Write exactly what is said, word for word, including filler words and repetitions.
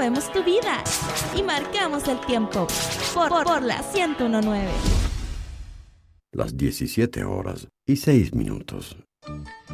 movemos tu vida y marcamos el tiempo por, por, por la ciento diecinueve. Las diecisiete horas y seis minutos.